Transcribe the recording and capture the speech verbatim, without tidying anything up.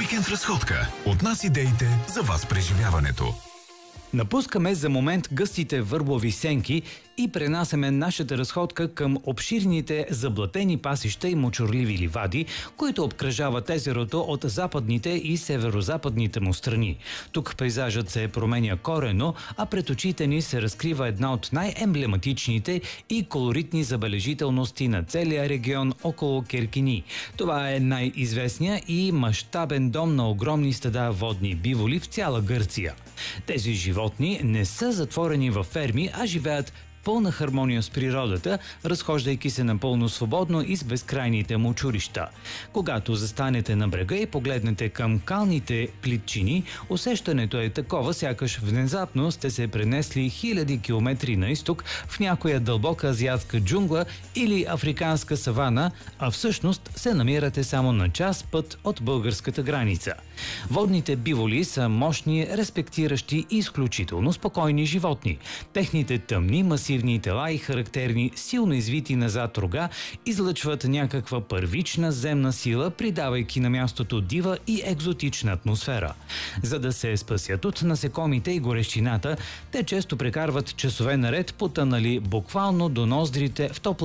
Уикенд разходка. От нас идеите за вас преживяването. Напускаме за момент гъстите върбови сенки и пренасяме нашата разходка към обширните заблатени пасища и мочурливи ливади, които обкръжават езерото от западните и северозападните му страни. Тук пейзажът се променя коренно, а пред очите ни се разкрива една от най-емблематичните и колоритни забележителности на целия регион около Керкини. Това е най-известният и мащабен дом на огромни стада водни биволи в цяла Гърция. Тези животни не са затворени във ферми, а живеят пълна хармония с природата, разхождайки се напълно свободно из безкрайните мочурища. Когато застанете на брега и погледнете към калните плитчини, усещането е такова, сякаш внезапно сте се пренесли хиляди километри на изток в някоя дълбока азиатска джунгла или африканска савана, а всъщност се намирате само на час път от българската граница. Водните биволи са мощни, респектиращи и изключително спокойни животни. Техните тъмни, масивни тела и характерни, силно извити назад рога излъчват някаква първична земна сила, придавайки на мястото дива и екзотична атмосфера. За да се спасят от насекомите и горещината, те често прекарват часове наред потънали буквално до ноздрите в топла